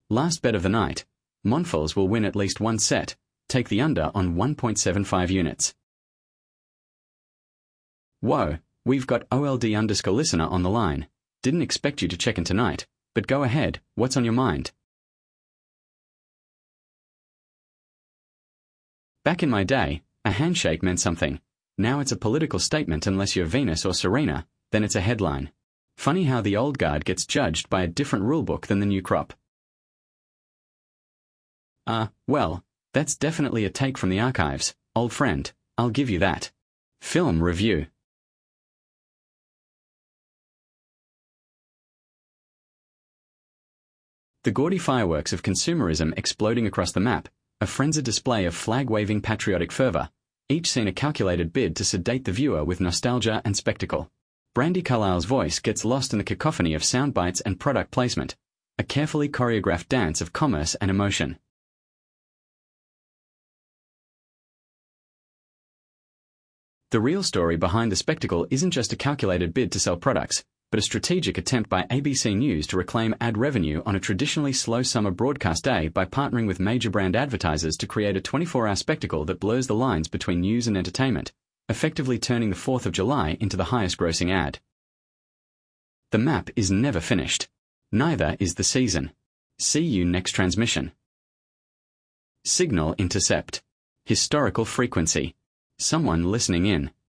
Last bet of the night. Monfils will win at least one set. Take the under on 1.75 units. Whoa, we've got OLD_listener on the line. Didn't expect you to check in tonight, but go ahead, what's on your mind? Back in my day, a handshake meant something. Now it's a political statement unless you're Venus or Serena, then it's a headline. Funny how the old guard gets judged by a different rulebook than the new crop. Well, that's definitely a take from the archives, old friend, I'll give you that. Film review. The gaudy fireworks of consumerism exploding across the map, a frenzied display of flag-waving patriotic fervor, each scene a calculated bid to sedate the viewer with nostalgia and spectacle. Brandi Carlile's voice gets lost in the cacophony of sound bites and product placement, a carefully choreographed dance of commerce and emotion. The real story behind the spectacle isn't just a calculated bid to sell products, but a strategic attempt by ABC News to reclaim ad revenue on a traditionally slow summer broadcast day by partnering with major brand advertisers to create a 24-hour spectacle that blurs the lines between news and entertainment, effectively turning the 4th of July into the highest-grossing ad. The map is never finished. Neither is the season. See you next transmission. Signal intercept. Historical frequency. Someone listening in.